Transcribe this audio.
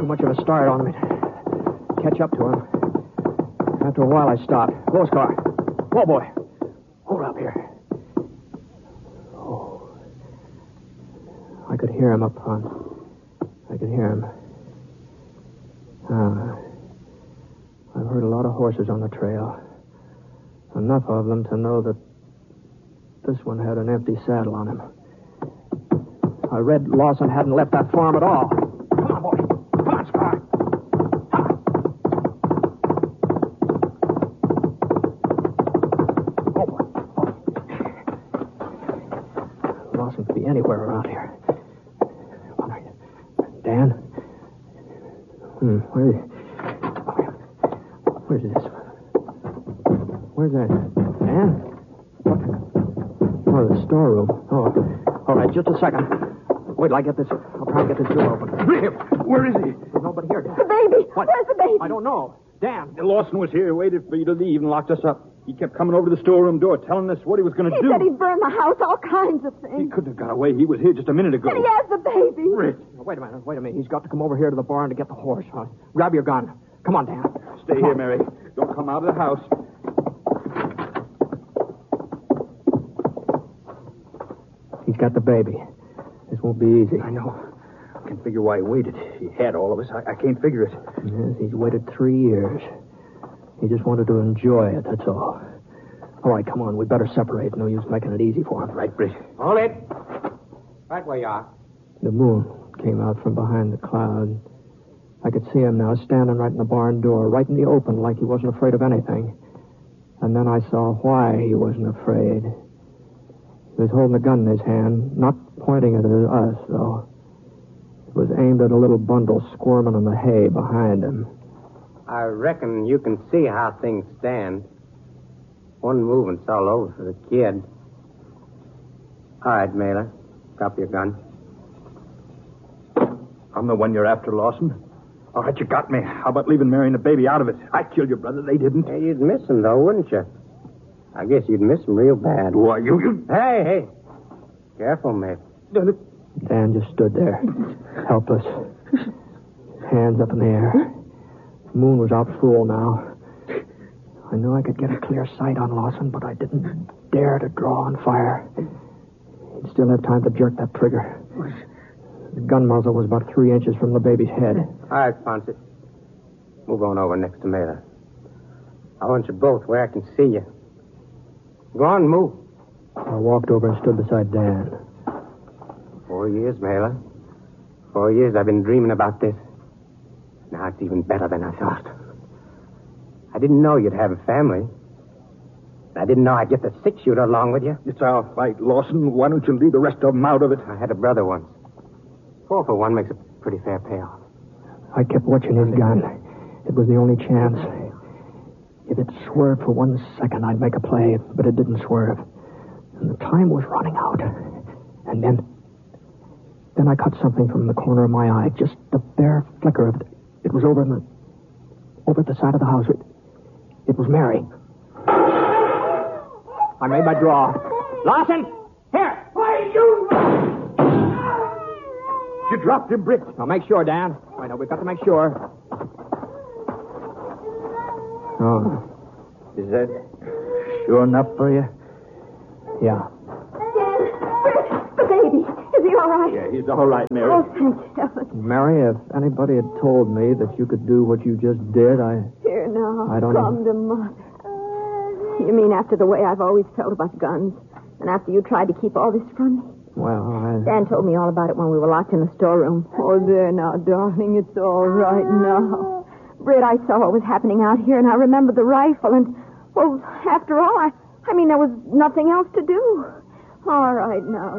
too much of a start on me to catch up to him. After a while, I stopped. Close car. Whoa, boy. Hold up here. Oh. I could hear him up front. I could hear him. I've heard a lot of horses on the trail. Enough of them to know that this one had an empty saddle on him. I read Lawson hadn't left that farm at all. Come on, boy. Come on, Scar. Oh, boy. Lawson could be anywhere around here. Dan? Where's this? Where's that? Dan? What? Oh, the storeroom. Oh, all right, just a second. Wait till I get this. I'll try and get this door open. Where is he? There's nobody here, Dan. The baby. What? Where's the baby? I don't know. Dan. Lawson was here, waited for you to leave, and locked us up. He kept coming over to the storeroom door, telling us what he was going to do. He said he'd burn the house, all kinds of He things. couldn't have got away. He was here just a minute ago. And he has the baby. Rich. Wait a minute. He's got to come over here to the barn to get the horse. Grab your gun. Come on, Dan. Stay here, Mary. Don't come out of the house. He's got the baby. This won't be easy. I know. I can't figure why he waited. He had all of us. I can't figure it. Yes, he's waited 3 years. He just wanted to enjoy it, that's all. All right, come on. We better separate. No use making it easy for him. Right, Britt. Hold it. Right where you are. The moon came out from behind the cloud. I could see him now, standing right in the barn door, right in the open, like he wasn't afraid of anything. And then I saw why he wasn't afraid. He was holding a gun in his hand, not pointing it at us, though. It was aimed at a little bundle squirming in the hay behind him. I reckon you can see how things stand. One movement's all over for the kid. All right, Mailer. Drop your gun. I'm the one you're after, Lawson. All right, you got me. How about leaving Mary and the baby out of it? I killed your brother. They didn't. Hey, you'd miss him, though, wouldn't you? I guess you'd miss him real bad. Why, you... Hey. Careful, mate. Dan just stood there, helpless, hands up in the air. The moon was out full now. I knew I could get a clear sight on Lawson, but I didn't dare to draw on fire. He'd still have time to jerk that trigger. The gun muzzle was about 3 inches from the baby's head. All right, Ponce. Move on over next to Mailer. I want you both where I can see you. Go on, move. I walked over and stood beside Dan. 4 years, Mailer. 4 years I've been dreaming about this. Now it's even better than I thought. I didn't know you'd have a family. I didn't know I'd get the six-shooter along with you. It's our fight, Lawson. Why don't you leave the rest of them out of it? I had a brother once. 4 for 1 makes a pretty fair payoff. I kept watching his gun. It was the only chance. If it swerved for 1 second, I'd make a play, but it didn't swerve. And the time was running out. And then I caught something from the corner of my eye, just the bare flicker of it. It was over at the side of the house. It was Mary. I made my draw. Lawson! Here! Why, you... You dropped him, Britt. Now, make sure, Dan. I know, we've got to make sure. Oh. Is that sure enough for you? Yeah. The baby. Is he all right? Yeah, he's all right, Mary. Oh, thank heaven. Mary, if anybody had told me that you could do what you just did, Here now. I don't Come to Mother. You mean after the way I've always felt about guns? And after you tried to keep all this from me? Well, Dan told me all about it when we were locked in the storeroom. Oh, there now, darling. It's all right now. Britt, I saw what was happening out here, and I remembered the rifle, and, well, after all, I mean, there was nothing else to do. All right now.